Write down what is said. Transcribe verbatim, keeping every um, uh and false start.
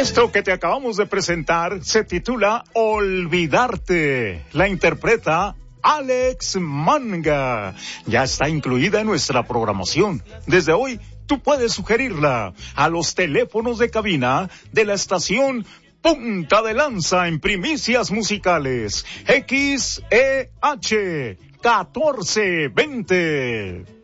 Esto que te acabamos de presentar se titula Olvidarte. La interpreta Alex Manga. Ya está incluida en nuestra programación. Desde hoy, tú puedes sugerirla a los teléfonos de cabina de la estación Punta de Lanza en primicias musicales. X E H catorce veinte.